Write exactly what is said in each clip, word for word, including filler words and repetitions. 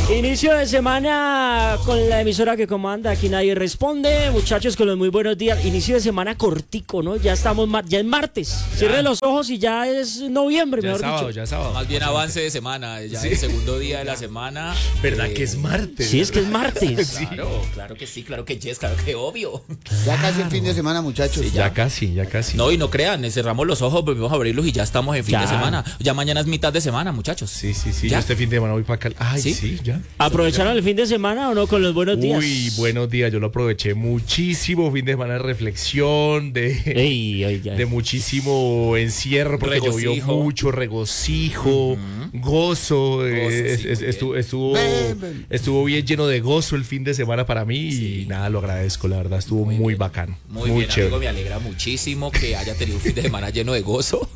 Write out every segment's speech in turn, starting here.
Inicio de semana con la emisora que comanda, aquí nadie responde, muchachos, con los muy buenos días. Inicio de semana cortico, ¿no? Ya estamos, ya es martes. Cierre los ojos y ya es noviembre, ya mejor es sábado, dicho. Ya es sábado. Más bien avance de semana, ya Sí. es el segundo día de la semana. ¿Verdad eh, que es martes? Sí, es que es martes. Sí. Claro, claro que sí, claro que yes, claro que obvio. Ya casi el fin de semana, muchachos. Sí, Ya casi, ya casi. No, y no crean, cerramos los ojos, volvemos a abrirlos y ya estamos en fin Ya. de semana. Ya mañana es mitad de semana, muchachos. Sí, sí, sí. ¿Ya? Yo este fin de semana voy para acá. Ay, ¿Sí? sí, ya. ¿Aprovecharon el fin de semana o no con los buenos días? Uy, buenos días. Yo lo aproveché muchísimo. Fin de semana de reflexión, de, Ey, ey, ya. de muchísimo encierro, porque Regocijo. llovió mucho, regocijo, gozo. eh, sí, es- muy es- estuvo, estuvo, Ven, ven. estuvo bien lleno de gozo el fin de semana para mí Sí. y nada, lo agradezco, la verdad. Estuvo muy, bien. bacano. Muy, Muy bien, chévere. amigo, me alegra muchísimo que haya tenido un fin de semana lleno de gozo.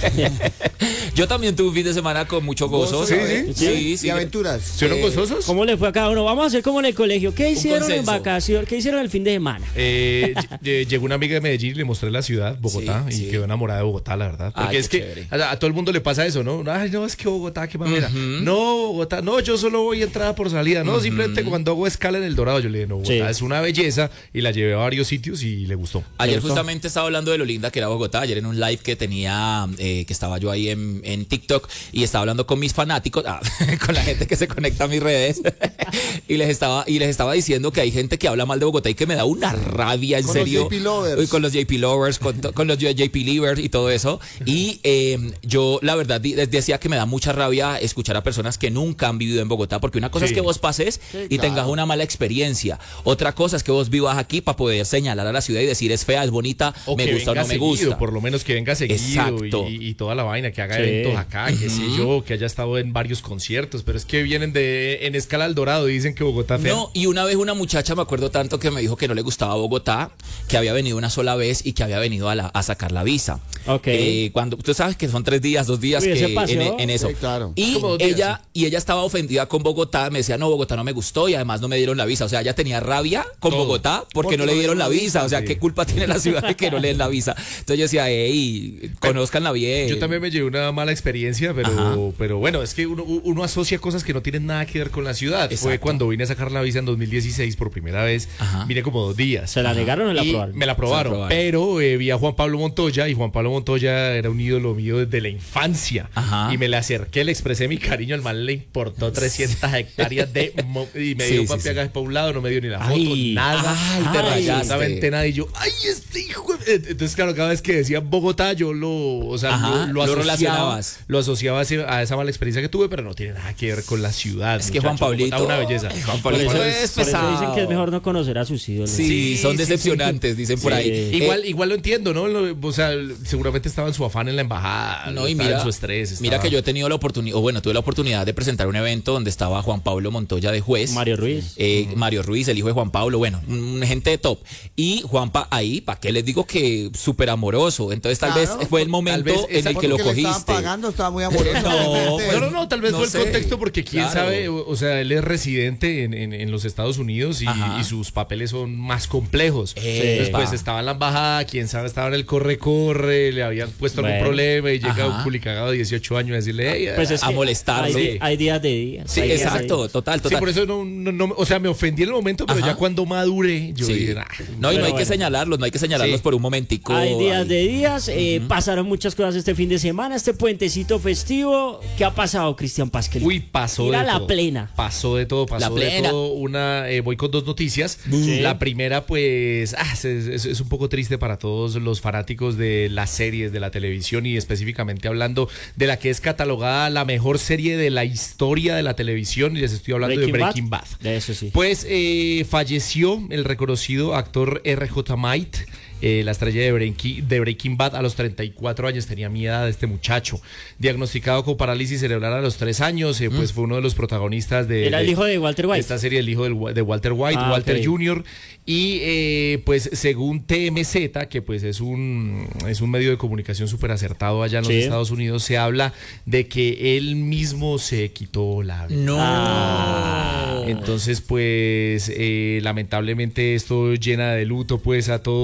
Yo también tuve un fin de semana con mucho gozo. Gozo, ¿sabes? ¿sí? Sí, sí. Y aventuras. ¿Fueron Eh, gozosos? ¿Cómo le fue a cada uno? Vamos a hacer como en el colegio. ¿Qué hicieron en consenso. vacaciones? ¿Qué hicieron el fin de semana? Eh, ll- llegó una amiga de Medellín y le mostré la ciudad, Bogotá, Sí, y sí. quedó enamorada de Bogotá, la verdad. Porque Ay, es qué que chévere. a, a todo el mundo le pasa eso, ¿no? Ay, no, es que Bogotá, qué mamera. No, Bogotá, no, yo solo voy entrada por salida. No, simplemente cuando hago escala en El Dorado, yo le dije, no, Bogotá Sí. es una belleza, y la llevé a varios sitios y le gustó. Ayer ¿Le gustó? justamente estaba hablando de lo linda que era Bogotá, ayer en un live que tenía, eh, que estaba yo ahí en, en TikTok y estaba hablando con mis fanáticos, ah, con la gente que se conecta a mis redes y les estaba y les estaba diciendo que hay gente que habla mal de Bogotá y que me da una rabia, en Con los serio. J P lovers. Uy, con los J P lovers, con, to- con los J P lovers y todo eso. Y eh, yo la verdad di- les decía que me da mucha rabia escuchar a personas que nunca han vivido en Bogotá, porque una cosa Sí. es que vos pases y claro. tengas una mala experiencia, otra cosa es que vos vivas aquí para poder señalar a la ciudad y decir es fea, es bonita, O me que gusta o venga no me seguido, gusta. por lo menos que venga seguido Exacto. y, y toda la vaina, que haga Sí. eventos acá, que sé yo, que haya estado en varios conciertos, pero es que vienen de en escala al Dorado y dicen que Bogotá fea. No, y una vez una muchacha, me acuerdo tanto, que me dijo que no le gustaba Bogotá, que había venido una sola vez y que había venido a, la- a sacar la visa. Ok. Eh, cuando tú sabes que son tres días, dos días Uy, ese que paseo. en, en eso. Sí, claro. Y Como dos días, ella y ella estaba ofendida con Bogotá, me decía, "No, Bogotá no me gustó y además no me dieron la visa." O sea, ella tenía rabia con Todo. Bogotá porque, Porque no le dieron la visa, o sea, sí. ¿qué culpa tiene la ciudad de que no le den la visa? Entonces yo decía, "Ey, conózcanla bien." Yo también me llevé una mala experiencia, pero, pero bueno, es que uno, uno asocia cosas que no tienen nada que ver con la ciudad. Fue Exacto. cuando vine a sacar la visa en dos mil dieciséis por primera vez, Ajá. vine como dos días. ¿Se la negaron o la Y aprobaron? me la aprobaron, Se la aprobaron. pero eh, vi a Juan Pablo Montoya y Juan Pablo Montoya era un ídolo mío desde la infancia. Ajá. Y me le acerqué, le expresé mi cariño, al man le importó trescientas hectáreas de... mo- y me Sí, dio sí, papi sí. hagas para un lado, no me dio ni la foto, Ay. nada. Ay, te rayaste. Absolutamente nada. Y yo, ay, este hijo de-". Entonces, claro, cada vez que decía Bogotá, yo lo, o sea, Ajá, lo, lo lo asociaba, relacionabas. lo asociaba a, ese- a esa mala experiencia que tuve, pero no tiene nada que ver con la ciudad. Es que Juan muchacho. Pablito- Bogotá, una belleza. Ay, Juan Por Pablito eso, es por eso pesado. dicen que es mejor no conocer a sus ídolos. Sí, Sí, son sí, decepcionantes, dicen por Sí. ahí. Eh, Igual, igual lo entiendo, ¿no? Lo- o sea, seguramente estaba en su afán en la embajada, No, y estaba mira, en su estrés. mira estaba- que yo he tenido la oportunidad, o bueno, tuve la oportunidad de presentar un evento donde estaba Juan Pablo Montoya de juez. Mario Ruiz. eh, Mario Ruiz, el hijo de Juan Pablo, bueno, un, gente de top. Y Juanpa ahí, ¿para qué les digo que súper amoroso? Entonces tal Claro, vez fue el tal momento vez en el exacto, que lo Porque le estaban cogiste. pagando, estaba muy amoroso. No, obviamente. No, no, no, tal vez No fue el sé. contexto porque quién Claro. sabe, o, o sea, él es residente en, en- en los Estados Unidos y, Ajá. y sus papeles son más complejos. Eh, Después pa. estaba en la embajada, quién sabe, estaba en el corre-corre, le habían puesto algún Bueno. problema y llega Ajá. un culicagado de dieciocho años a decirle, hey, Pues es a que molestarlo. Hay, Sí. hay días de días. Sí, hay días de exacto, días. total, sí, total. por eso no, no, no- o sea, me ofendí en el momento, pero Ajá. ya cuando madure, yo Sí. dije, "Ah". No, y no Pero hay que bueno. señalarlos, no hay que señalarlos Sí. por un momentico. Hay días Ay. de días, eh, pasaron muchas cosas este fin de semana, este puentecito festivo. ¿Qué ha pasado, Cristian Pasquel? Uy, pasó Tira de la todo. plena. Pasó de todo, pasó La de plena. todo. Una, eh, voy con dos noticias. Sí. La primera, pues, ah, es, es- es un poco triste para todos los fanáticos de las series, de la televisión y específicamente hablando de la que es catalogada la mejor serie de la historia de la televisión. Y les estoy hablando de Breaking Bad. De eso sí. Pues eh, falleció el reconocido actor R J Might, eh, la estrella de Breaking, de Breaking Bad, a los treinta y cuatro años. Tenía mi edad este muchacho, diagnosticado con parálisis cerebral a los tres años. eh, Pues fue uno de los protagonistas de, Era de- el hijo de Walter de White. esta serie, el hijo del wa- de Walter White, Ah, Walter ok. junior Y eh, pues según T M Z, que pues es un, es un medio de comunicación súper acertado allá en los Sí. Estados Unidos, se habla de que él mismo se quitó la vida. No. Ah. Entonces, pues, eh, lamentablemente esto llena de luto, pues, a todo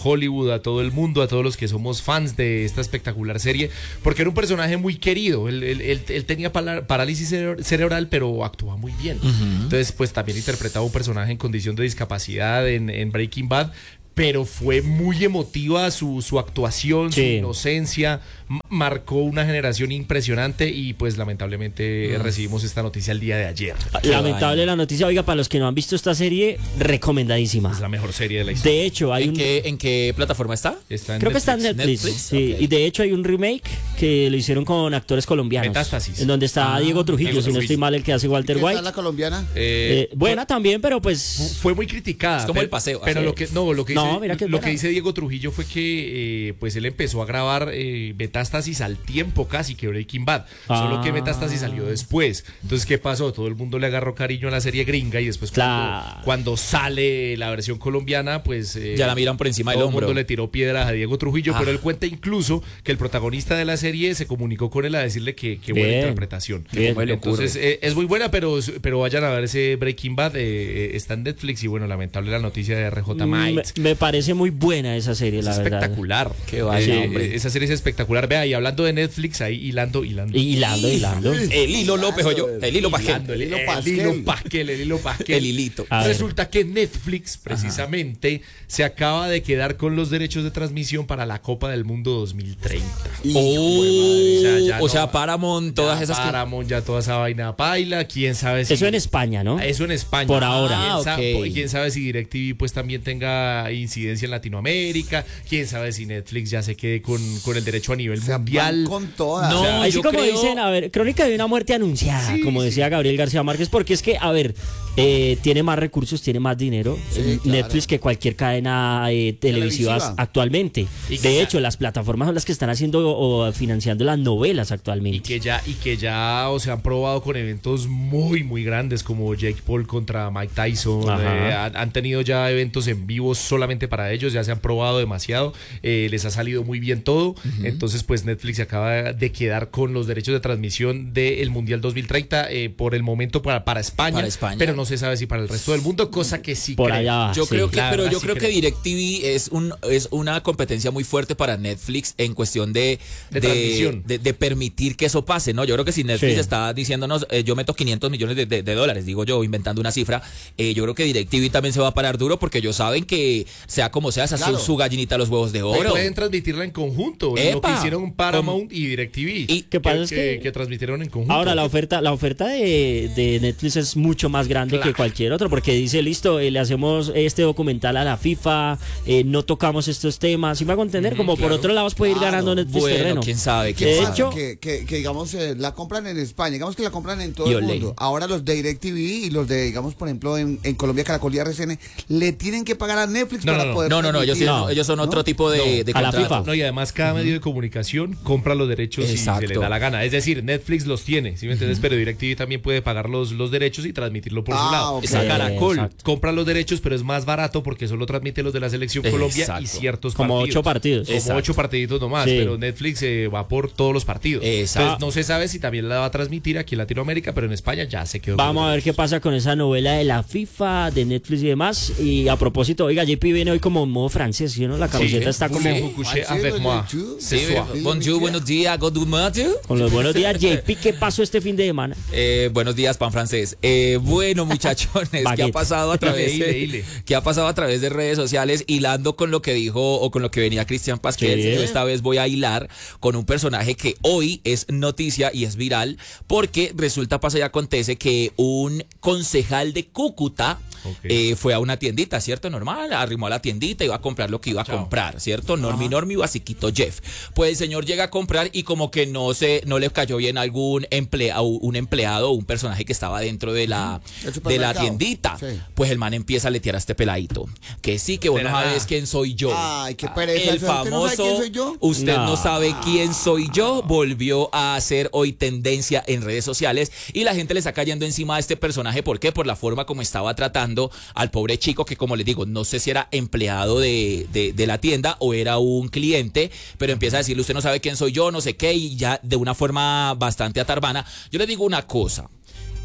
Hollywood, a todo el mundo, a todos los que somos fans de esta espectacular serie, porque era un personaje muy querido. Él, él, él, él tenía parálisis cerebral, pero actuaba muy bien. Uh-huh. Entonces, pues también interpretaba un personaje en condición de discapacidad en, en Breaking Bad. Pero fue muy emotiva su, su actuación, sí. Su inocencia, marcó una generación impresionante y pues lamentablemente mm. recibimos esta noticia el día de ayer. Lamentable la noticia, oiga, para los que no han visto esta serie, recomendadísima. Es la mejor serie de la historia. De hecho, hay ¿En, un... qué, ¿En qué plataforma está? Está en Creo Netflix. que está en Netflix, Netflix. Sí. Okay. Y de hecho hay un remake que lo hicieron con actores colombianos. Metástasis. En donde está Ah, Diego Trujillo, Diego si no Trujillo. estoy mal, el que hace Walter ¿Qué White. tal la colombiana? Eh, Eh, buena también, pero pues... Fue muy criticada. Es como pero, el paseo. Pero así. lo que no, lo que No, dice, mira que es lo buena. que dice Diego Trujillo fue que eh, pues él empezó a grabar eh, Metástasis al tiempo casi que Breaking Bad. Ah. Solo que Metástasis salió después. Entonces, ¿qué pasó? Todo el mundo le agarró cariño a la serie gringa y después Claro. cuando, cuando sale la versión colombiana, pues eh, Ya la miran por encima del todo el hombro. mundo le tiró piedras a Diego Trujillo, Ah. pero él cuenta incluso que el protagonista de la serie se comunicó con él a decirle que, que buena Bien. interpretación. Bien. Bueno, Entonces eh, es muy buena, pero, pero vayan a ver ese Breaking Bad, eh, eh, está en Netflix y bueno, lamentable la noticia de R J. Me, Might. me parece muy buena esa serie, Es la verdad. espectacular. Qué vaya, Eh, hombre. Esa serie es espectacular. Vea, y hablando de Netflix, ahí hilando, hilando. Y hilando, hilando. El hilo López o yo. El hilo Pasquel. Hilando, el, hilo el Pasquel. hilo Pasquel, el hilo Pasquel. El hilito. A ver. Resulta que Netflix, precisamente, se acaba de quedar con los derechos de transmisión para la Copa del Mundo dos mil treinta. Oh, O sea, ya o no- sea, Paramount, todas Ya esas que- Paramount, ya toda esa vaina paila. Quién sabe si. Eso en España, ¿no? Eso en España. Por ahora. ¿Quién, Ah, sa- ok. quién sabe si DirecTV pues también tenga incidencia en Latinoamérica. Quién sabe si Netflix ya se quede con, con el derecho a nivel Se mundial. van con todas. No, O sea, Así yo como creo- dicen, a ver, crónica de una muerte anunciada, Sí, como sí. decía Gabriel García Márquez, porque es que, a ver, eh, tiene más recursos, tiene más dinero Sí, eh, claro. Netflix que cualquier cadena eh, televisiva Televisiva. actualmente. Y que De ya- hecho, las plataformas son las que están haciendo o financiando las novelas actualmente. Y que ya, y que ya o se han probado con eventos muy, muy grandes como Jake Paul contra Mike Tyson. Ajá. Eh, han, han tenido ya eventos en vivo solamente para ellos, ya se han probado demasiado, eh, les ha salido muy bien todo. Entonces, pues Netflix se acaba de quedar con los derechos de transmisión del Mundial dos mil treinta eh, por el momento para, para España, Para España. pero no se sabe si para el resto del mundo, cosa que sí Por creo. allá va. Yo Sí. creo que, La pero verdad yo sí creo que creo. DirecTV es un es una competencia muy fuerte para Netflix en cuestión de De de, transmisión. de- de permitir que eso pase, ¿no? Yo creo que si Netflix Sí. está diciéndonos, eh, yo meto quinientos millones de, de- de dólares, digo yo, inventando una cifra, eh, yo creo que DirecTV también se va a parar duro porque ellos saben que sea como sea, esa es Claro. su, su gallinita a los huevos de O oro. pueden transmitirla en conjunto, lo Epa. que hicieron Paramount y DirecTV. Y- ¿Qué pasa es que- que transmitieron en conjunto. Ahora la oferta, la oferta de, de Netflix es mucho más grande Claro. que cualquier otro, porque dice, listo, eh, le hacemos este documental a la FIFA, eh, no tocamos estos temas, ¿sí me hago entender? Como por claro. otro lado puede ir Claro. ganando Netflix Bueno, terreno. quién sabe. ¿Qué quién De pasa? sabe. hecho- que, que, que, digamos, eh, la compran en España, digamos que la compran en todo Y el olé. mundo. Ahora los de DirecTV y los de, digamos, por ejemplo, en, en Colombia, Caracol y R C N, le tienen que pagar a Netflix No, para no, no. poder No, no, no, ellos, sí- transmitir. No. ellos son otro ¿No? tipo de, No. de A la contrato. FIFA. No, y además cada medio de comunicación compra los derechos si Exacto. se le da la gana. Es decir, Netflix los tiene, ¿sí me entiendes? Pero DirecTV también puede pagar los, los derechos y transmitirlo por su Ah, lado. ok. Esa Caracol Exacto. compra los derechos, pero es más barato porque solo transmite los de la Selección Colombia Exacto. y ciertos Como partidos. ocho partidos. Como Exacto. ocho partiditos nomás, Sí. pero Netflix eh, va por todos los partidos. Exacto. Entonces no se sabe si también la va a transmitir aquí en Latinoamérica, pero en España ya se quedó. con Vamos los a ver qué pasa con esa novela de la FIFA, de Netflix y demás. Y a propósito, oiga, J P viene hoy como en modo francés, ¿sí o no? La camiseta Sí. está como Sí. Vous couchez Ah, sí, avec moi. bonjour. Sí, Ce soir. bonjour, buenos días, good morning. con los buenos días. J P, ¿qué pasó este fin de semana? Eh, buenos días, pan francés. Eh, bueno, muchachones, ¿qué ha Baguette. pasado a través Hile, de, hile. ¿qué ha pasado a través de redes sociales? Hilando con lo que dijo o con lo que venía Cristian Pasquel. Sí. Yo esta vez voy a hilar con un personaje que hoy es noticia y es viral porque resulta, pasa y acontece que un concejal de Cúcuta Ok. eh, fue a una tiendita, ¿cierto? Normal, arrimó a la tiendita, iba a comprar lo que iba a Chao. comprar, ¿cierto? Normi, Normi, basiquito Jeff. Pues el señor llega a comprar y como que no se, no le cayó bien algún emplea, un empleado o un personaje que estaba dentro de la, El de la supermercado. tiendita. Sí. Pues el man empieza a letear a este peladito. Que sí, que vos De no la sabes nada. quién soy yo. Ay, qué pereza. El ¿Usted no sabe famoso, quién soy yo? usted no. No. sabe quién soy yo, volvió a hacer hoy tendencia en redes sociales y la gente le está cayendo encima a este personaje. ¿Por qué? Por la forma como estaba tratando al pobre chico que, como les digo, no sé si era empleado de, de, de la tienda o era un cliente, pero empieza a decirle, usted no sabe quién soy yo, no sé qué, y ya de una forma bastante atarbana. Yo le digo una cosa.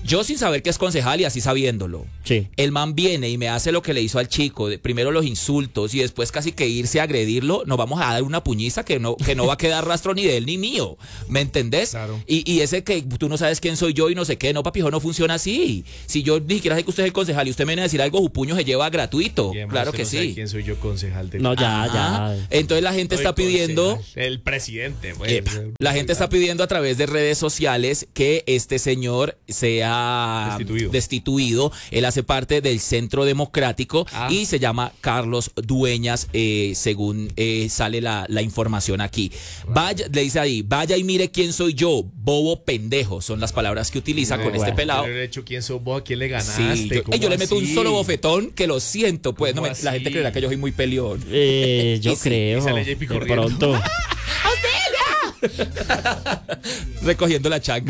Yo sin saber que es concejal y así sabiéndolo. Sí. El man viene y me hace lo que le hizo al chico, de- primero los insultos y después casi que irse a agredirlo, nos vamos a dar una puñiza que no, que no va a quedar rastro ni de él ni mío, ¿me entendés? Claro. Y, y ese que tú no sabes quién soy yo y no sé qué, no papijo, no funciona así. Si yo ni siquiera sé que usted es el concejal y usted me viene a decir algo, su puño se lleva gratuito, Bien, claro usted que no sabe sí. ¿Quién soy yo, concejal de No, ya, Ah, ya. entonces la gente Soy está pidiendo... concejal. El presidente, pues. Epa, la gente está pidiendo a través de redes sociales que este señor sea Destituido. destituido. Él hace parte del Centro Democrático Ah. y se llama Carlos Dueñas, eh, según eh, sale la, la información aquí. Vaya, le dice ahí, vaya y mire quién soy yo, bobo pendejo. Son las palabras que utiliza con este bueno. pelado. Pero de hecho, ¿quién sos vos? ¿A quién le ganaste? Sí, yo, ¿Cómo eh, yo le meto un así? solo bofetón que lo siento, pues no ¿Cómo me- la gente así? creerá que yo soy muy peleón. Eh, yo Y sí, creo. y sale J P de corriendo. pronto. Recogiendo la chancla.